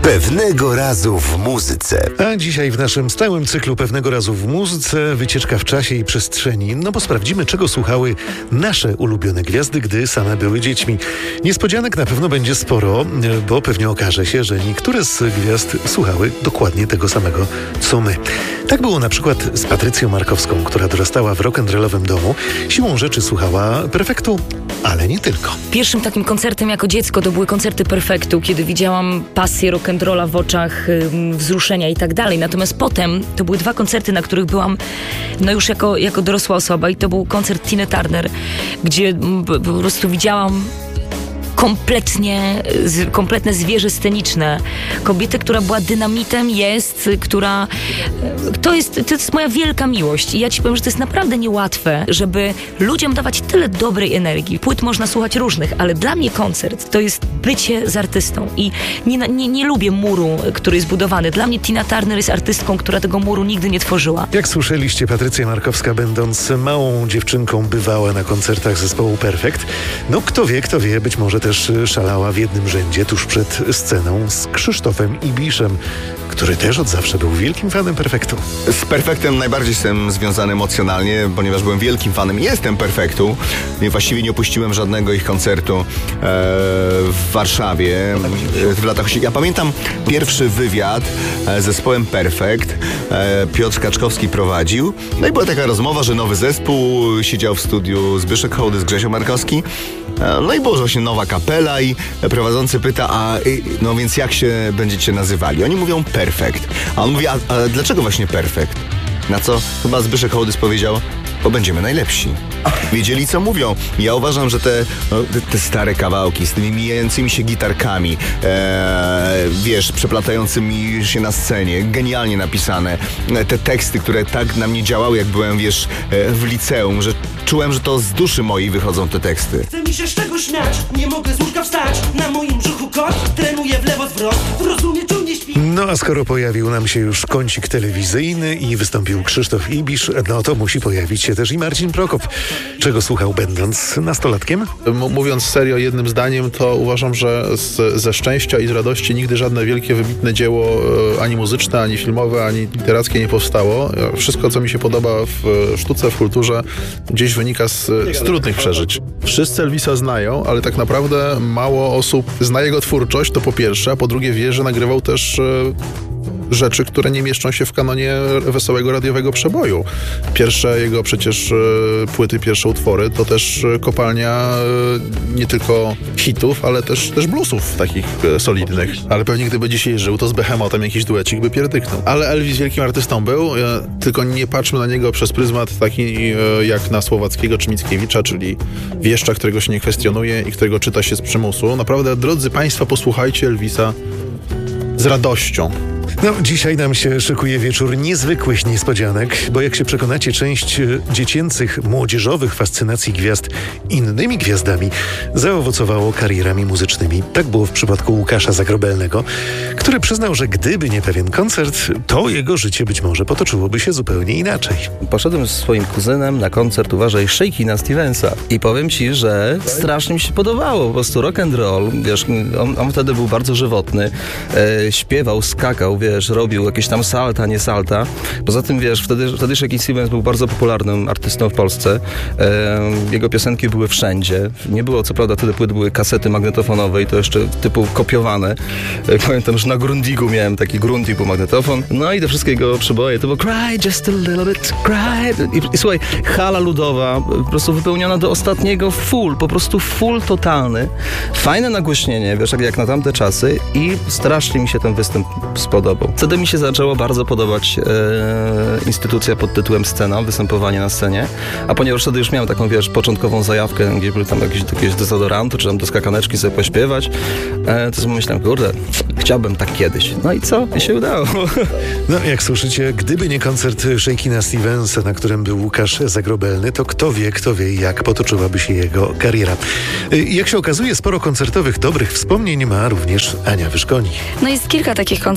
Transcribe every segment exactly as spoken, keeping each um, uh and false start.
Pewnego razu w muzyce. A dzisiaj w naszym stałym cyklu Pewnego razu w muzyce wycieczka w czasie i przestrzeni. No bo sprawdzimy, czego słuchały nasze ulubione gwiazdy, gdy same były dziećmi. Niespodzianek na pewno będzie sporo, bo pewnie okaże się, że niektóre z gwiazd słuchały dokładnie tego samego, co my. Tak było na przykład z Patrycją Markowską, która dorastała w rock'n'rollowym domu. Siłą rzeczy słuchała Perfektu, ale nie tylko. Pierwszym takim koncertem jako dziecko to były koncerty Perfektu, kiedy widziałam pasję rock'n'rolla w oczach, wzruszenia i tak dalej. Natomiast potem to były dwa koncerty, na których byłam no już jako, jako dorosła osoba i to był koncert Tiny Turner, gdzie po prostu widziałam kompletnie, kompletne zwierzę sceniczne. Kobietę, która była dynamitem, jest, która... To jest, to jest moja wielka miłość. I ja ci powiem, że to jest naprawdę niełatwe, żeby ludziom dawać tyle dobrej energii. Płyt można słuchać różnych, ale dla mnie koncert to jest bycie z artystą. I nie, nie, nie lubię muru, który jest budowany. Dla mnie Tina Turner jest artystką, która tego muru nigdy nie tworzyła. Jak słyszeliście, Patrycja Markowska, będąc małą dziewczynką, bywała na koncertach zespołu Perfekt. No kto wie, kto wie, być może też szalała w jednym rzędzie tuż przed sceną z Krzysztofem Ibiszem, który też od zawsze był wielkim fanem Perfektu. Z Perfektem najbardziej jestem związany emocjonalnie, ponieważ byłem wielkim fanem i jestem Perfektu. I właściwie nie opuściłem żadnego ich koncertu e, w Warszawie w latach osiemdziesiątych. Ja pamiętam pierwszy wywiad z zespołem Perfekt. E, Piotr Kaczkowski prowadził. No i była taka rozmowa, że nowy zespół, siedział w studiu Zbyszek Hołdys, Grzesio Markowski. No i było właśnie nowa kapela i prowadzący pyta, a no więc jak się będziecie nazywali? Oni mówią Perfekt. A on mówi, a, a dlaczego właśnie Perfekt? Na co chyba Zbyszek Hołdys powiedział, bo będziemy najlepsi. Wiedzieli, co mówią. Ja uważam, że te, no, te, te stare kawałki z tymi mijającymi się gitarkami, e, wiesz, przeplatającymi się na scenie, genialnie napisane. Te teksty, które tak na mnie działały, jak byłem, wiesz, w liceum, że czułem, że to z duszy mojej wychodzą te teksty. Chcę mi się z czego śmiać, nie mogę z łóżka wstać. Na moim brzuchu kot, trenuję w lewo zwrot. Rozumie, czy nie śpi. No a skoro pojawił nam się już kącik telewizyjny i wystąpił Krzysztof Ibisz, no to musi pojawić się też i Marcin Prokop. Czego słuchał, będąc nastolatkiem? M- mówiąc serio, jednym zdaniem, to uważam, że z, ze szczęścia i z radości nigdy żadne wielkie, wybitne dzieło e, ani muzyczne, ani filmowe, ani literackie nie powstało. Wszystko, co mi się podoba w sztuce, w kulturze, gdzieś wynika z, z trudnych przeżyć. Wszyscy Elvisa znają, ale tak naprawdę mało osób zna jego twórczość, to po pierwsze, a po drugie wie, że nagrywał też e, rzeczy, które nie mieszczą się w kanonie wesołego radiowego przeboju. Pierwsze jego przecież e, płyty, pierwsze utwory to też e, kopalnia e, nie tylko hitów, ale też, też bluesów takich e, solidnych. Ale pewnie gdyby dzisiaj żył, to z Behemotem jakiś duecik by pierdyknął. Ale Elvis wielkim artystą był, e, tylko nie patrzmy na niego przez pryzmat taki e, jak na Słowackiego czy Mickiewicza, czyli wieszcza, którego się nie kwestionuje i którego czyta się z przymusu. Naprawdę, drodzy Państwo, posłuchajcie Elvisa z radością. No, dzisiaj nam się szykuje wieczór niezwykłych niespodzianek, bo jak się przekonacie, część dziecięcych, młodzieżowych fascynacji gwiazd innymi gwiazdami zaowocowało karierami muzycznymi. Tak było w przypadku Łukasza Zagrobelnego, który przyznał, że gdyby nie pewien koncert, to jego życie być może potoczyłoby się zupełnie inaczej. Poszedłem z swoim kuzynem na koncert, uważaj, Shakina Stevensa i powiem ci, że strasznie mi się podobało, po prostu rock and roll, wiesz, on, on wtedy był bardzo żywotny, e, śpiewał, skakał, wiesz, robił jakieś tam salta, nie salta. Poza tym, wiesz, wtedy, wtedy Shakin' Stevens był bardzo popularnym artystą w Polsce. E, jego piosenki były wszędzie. Nie było, co prawda, wtedy płyt były kasety magnetofonowe i to jeszcze typu kopiowane. E, pamiętam, że na Grundigu miałem taki Grundig był magnetofon. No i te wszystkie jego przeboje to było cry just a little bit, cry. I, i słuchaj, hala ludowa, po prostu wypełniona do ostatniego full, po prostu full totalny. Fajne nagłośnienie, wiesz, jak, jak na tamte czasy i strasznie mi się ten występ spodobał. Wtedy mi się zaczęło bardzo podobać e, instytucja pod tytułem Scena, występowanie na scenie, a ponieważ wtedy już miałem taką, wiesz, początkową zajawkę, gdzie były tam jakieś, jakieś dezodoranty, czy tam do skakaneczki sobie pośpiewać, e, to sobie myślałem, kurde, chciałbym tak kiedyś. No i co? I się udało. No, jak słyszycie, gdyby nie koncert Shakina Stevensa, na którym był Łukasz Zagrobelny, to kto wie, kto wie, jak potoczyłaby się jego kariera. Jak się okazuje, sporo koncertowych, dobrych wspomnień ma również Ania Wyszkoni. No jest kilka takich koncertów, bo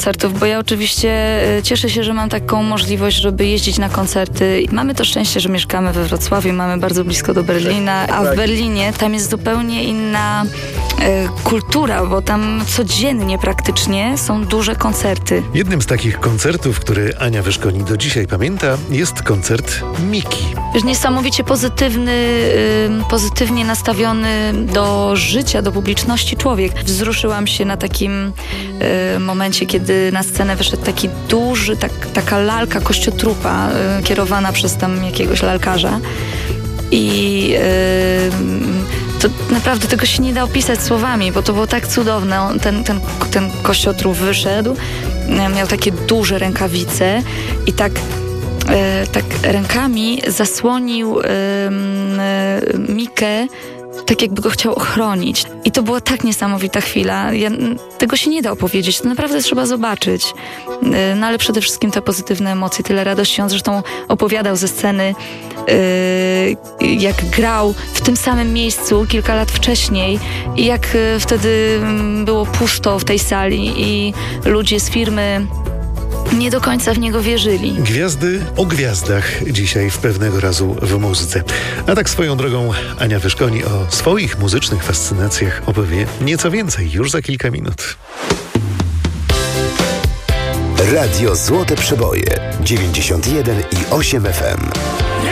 ja oczywiście e, cieszę się, że mam taką możliwość, żeby jeździć na koncerty. Mamy to szczęście, że mieszkamy we Wrocławiu, mamy bardzo blisko do Berlina, a w Berlinie tam jest zupełnie inna e, kultura, bo tam codziennie praktycznie są duże koncerty. Jednym z takich koncertów, który Ania Wyszkoni do dzisiaj pamięta, jest koncert Miki. Wiesz, niesamowicie pozytywny, y, pozytywnie nastawiony do życia, do publiczności człowiek. Wzruszyłam się na takim y, momencie, kiedy na scenę wyszedł taki duży, tak, taka lalka kościotrupa y, kierowana przez tam jakiegoś lalkarza. I y, to naprawdę tego się nie da opisać słowami, bo to było tak cudowne. On, ten, ten, ten kościotrup wyszedł, miał takie duże rękawice i tak E, tak rękami zasłonił e, e, Mikę, tak jakby go chciał ochronić. I to była tak niesamowita chwila. Ja, tego się nie da opowiedzieć. To naprawdę trzeba zobaczyć. E, no ale przede wszystkim te pozytywne emocje, tyle radości. On zresztą opowiadał ze sceny, e, jak grał w tym samym miejscu kilka lat wcześniej i jak e, wtedy było pusto w tej sali i ludzie z firmy nie do końca w niego wierzyli. Gwiazdy o gwiazdach dzisiaj w Pewnego Razu w muzyce. A tak swoją drogą Ania Wyszkoni o swoich muzycznych fascynacjach opowie nieco więcej już za kilka minut. Radio Złote Przeboje dziewięćdziesiąt jeden i osiem F M.